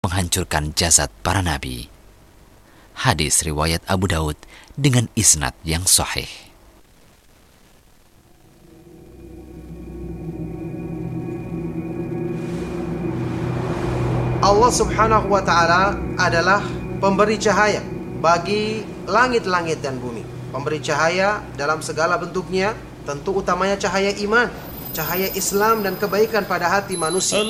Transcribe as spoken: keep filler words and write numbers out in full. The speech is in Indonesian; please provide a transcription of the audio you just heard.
menghancurkan jasad para nabi. Hadis riwayat Abu Daud dengan isnad yang sahih. Allah Subhanahu wa Ta'ala adalah pemberi cahaya bagi langit-langit dan bumi. Pemberi cahaya dalam segala bentuknya, tentu utamanya cahaya iman, cahaya Islam dan kebaikan pada hati manusia.